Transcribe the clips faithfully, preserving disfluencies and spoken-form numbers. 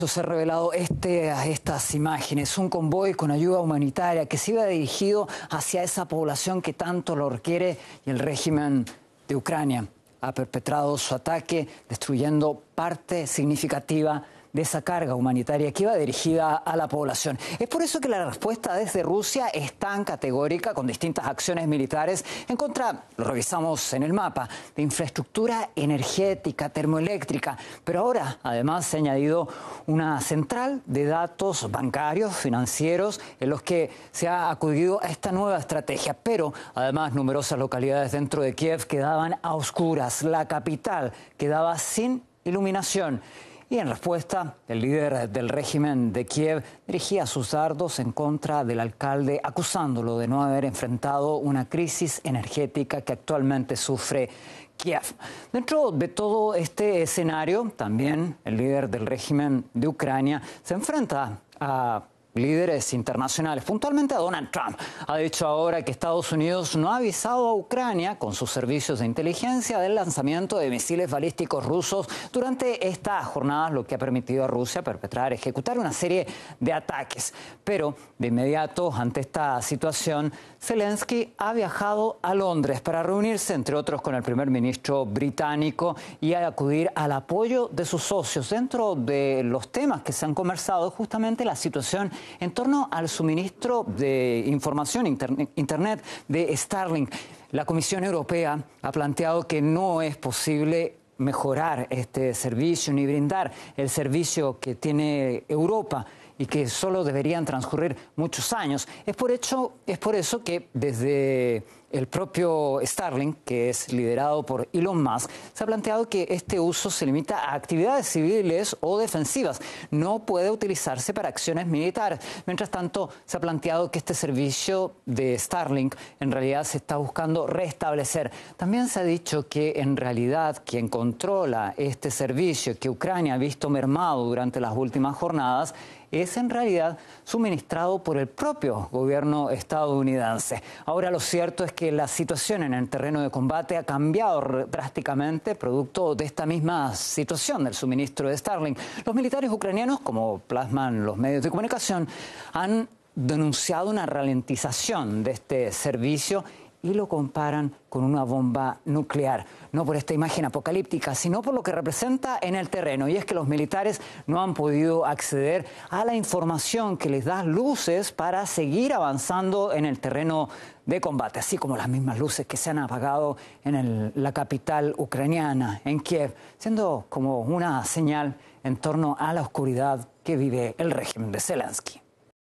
Se ha revelado este, estas imágenes, un convoy con ayuda humanitaria que se iba dirigido hacia esa población que tanto lo requiere, y el régimen de Ucrania ha perpetrado su ataque destruyendo parte significativa de esa carga humanitaria que iba dirigida a la población. Es por eso que la respuesta desde Rusia es tan categórica, con distintas acciones militares en contra, lo revisamos en el mapa, de infraestructura energética, termoeléctrica, pero ahora además se ha añadido una central de datos bancarios, financieros, en los que se ha acudido a esta nueva estrategia. Pero además numerosas localidades dentro de Kiev quedaban a oscuras, la capital quedaba sin iluminación. Y en respuesta, el líder del régimen de Kiev dirigía sus dardos en contra del alcalde, acusándolo de no haber enfrentado una crisis energética que actualmente sufre Kiev. Dentro de todo este escenario, también el líder del régimen de Ucrania se enfrenta a líderes internacionales, puntualmente a Donald Trump. Ha dicho ahora que Estados Unidos no ha avisado a Ucrania con sus servicios de inteligencia del lanzamiento de misiles balísticos rusos durante estas jornadas, lo que ha permitido a Rusia perpetrar, ejecutar una serie de ataques. Pero de inmediato, ante esta situación, Zelensky ha viajado a Londres para reunirse, entre otros, con el primer ministro británico y a acudir al apoyo de sus socios. Dentro de los temas que se han conversado, justamente la situación en torno al suministro de información internet de Starlink. La Comisión Europea ha planteado que no es posible mejorar este servicio ni brindar el servicio que tiene Europa y que solo deberían transcurrir muchos años. Es por, hecho, es por eso que desde el propio Starlink, que es liderado por Elon Musk, se ha planteado que este uso se limita a actividades civiles o defensivas. No puede utilizarse para acciones militares. Mientras tanto, se ha planteado que este servicio de Starlink en realidad se está buscando restablecer. También se ha dicho que en realidad quien controla este servicio, que Ucrania ha visto mermado durante las últimas jornadas, es en realidad suministrado por el propio gobierno estadounidense. Ahora, lo cierto es que la situación en el terreno de combate ha cambiado drásticamente producto de esta misma situación del suministro de Starlink. Los militares ucranianos, como plasman los medios de comunicación, han denunciado una ralentización de este servicio y lo comparan con una bomba nuclear. No por esta imagen apocalíptica, sino por lo que representa en el terreno. Y es que los militares no han podido acceder a la información que les da luces para seguir avanzando en el terreno de combate, así como las mismas luces que se han apagado en el, la capital ucraniana, en Kiev, siendo como una señal en torno a la oscuridad que vive el régimen de Zelensky.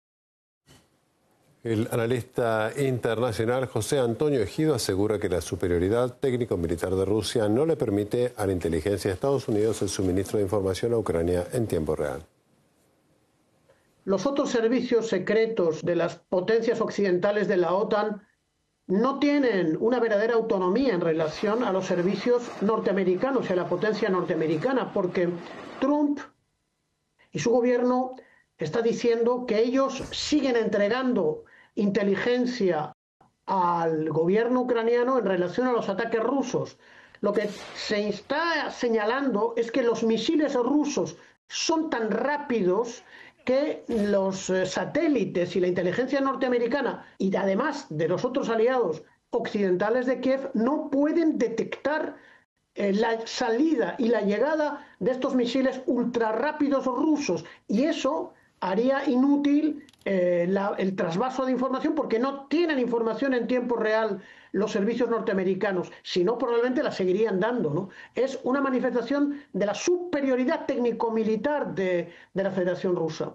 El analista internacional José Antonio Ejido asegura que la superioridad técnico-militar de Rusia no le permite a la inteligencia de Estados Unidos el suministro de información a Ucrania en tiempo real. Los otros servicios secretos de las potencias occidentales de la OTAN no tienen una verdadera autonomía en relación a los servicios norteamericanos y a la potencia norteamericana, porque Trump y su gobierno está diciendo que ellos siguen entregando inteligencia al gobierno ucraniano en relación a los ataques rusos. Lo que se está señalando es que los misiles rusos son tan rápidos que los satélites y la inteligencia norteamericana y además de los otros aliados occidentales de Kiev no pueden detectar eh, la salida y la llegada de estos misiles ultrarrápidos rusos, y eso haría inútil eh, la, el trasvaso de información, porque no tienen información en tiempo real los servicios norteamericanos, si no probablemente la seguirían dando, ¿no? Es una manifestación de la superioridad técnico-militar de, de la Federación Rusa.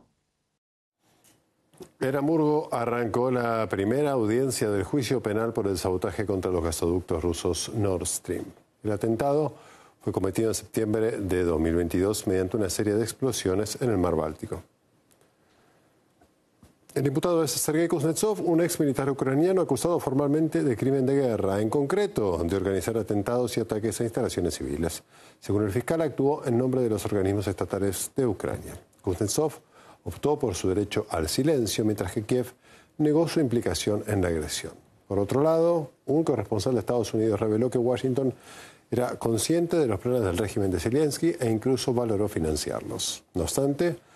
En Hamburgo arrancó la primera audiencia del juicio penal por el sabotaje contra los gasoductos rusos Nord Stream. El atentado fue cometido en septiembre de dos mil veintidós mediante una serie de explosiones en el mar Báltico. El imputado es Sergei Kuznetsov, un ex militar ucraniano acusado formalmente de crimen de guerra, en concreto de organizar atentados y ataques a instalaciones civiles. Según el fiscal, actuó en nombre de los organismos estatales de Ucrania. Kuznetsov optó por su derecho al silencio, mientras que Kiev negó su implicación en la agresión. Por otro lado, un corresponsal de Estados Unidos reveló que Washington Era consciente de los planes del régimen de Zelensky e incluso valoró financiarlos. No obstante,